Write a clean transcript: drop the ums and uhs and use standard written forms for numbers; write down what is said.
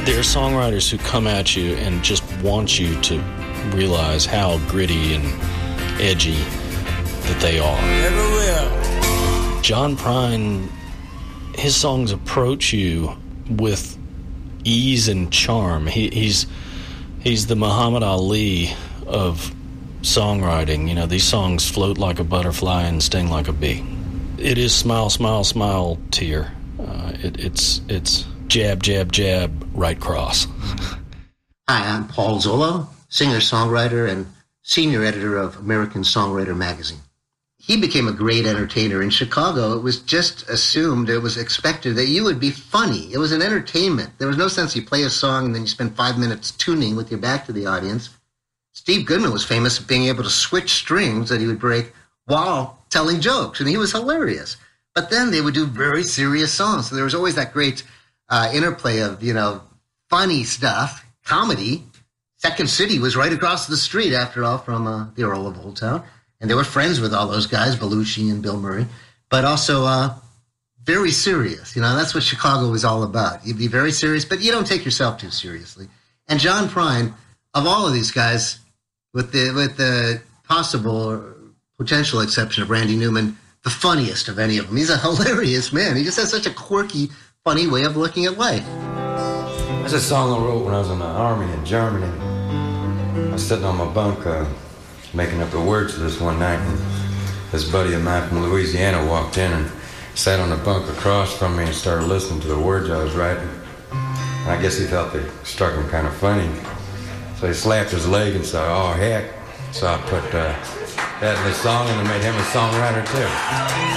There are songwriters who come at you and just want you to realize how gritty and edgy that they are. Never will. John Prine, his songs approach you with ease and charm. He's the Muhammad Ali of songwriting. You know, these songs float like a butterfly and sting like a bee. It is smile, smile, smile, tear. It's jab, jab, jab, right cross. Hi, I'm Paul Zollo, singer-songwriter and senior editor of American Songwriter magazine. He became a great entertainer. In Chicago, it was just assumed, it was expected that you would be funny. It was an entertainment. There was no sense you play a song and then you spend 5 minutes tuning with your back to the audience. Steve Goodman was famous for being able to switch strings that he would break while telling jokes, and he was hilarious. But then they would do very serious songs. So there was always that great interplay of, funny stuff, comedy. Second City was right across the street, after all, from the Earl of Old Town. And they were friends with all those guys, Belushi and Bill Murray. But also very serious. That's what Chicago was all about. You'd be very serious, but you don't take yourself too seriously. And John Prine, of all of these guys, with the possible or potential exception of Randy Newman, the funniest of any of them. He's a hilarious man. He just has such a quirky, funny way of looking at life. That's a song I wrote when I was in the army in Germany. I was sitting on my bunk making up the words to this one night, and this buddy of mine from Louisiana walked in and sat on the bunk across from me and started listening to the words I was writing. And I guess he thought they struck him kind of funny. So he slapped his leg and said, "Oh, heck." So I put that in the song, and it made him a songwriter, too.